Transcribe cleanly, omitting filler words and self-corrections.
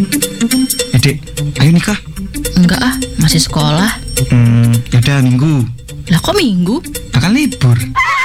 Dek, ayo nikah. Enggak ah, masih sekolah. Yaudah minggu. Lah kok minggu? Akan libur.